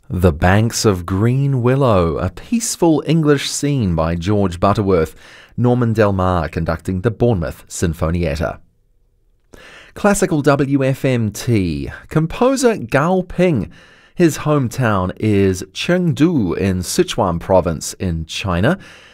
The Banks of Green Willow, a peaceful English scene by George Butterworth, Norman Del Mar conducting the Bournemouth Sinfonietta. Classical WFMT, composer Gao Ping. His hometown is Chengdu in Sichuan province in China.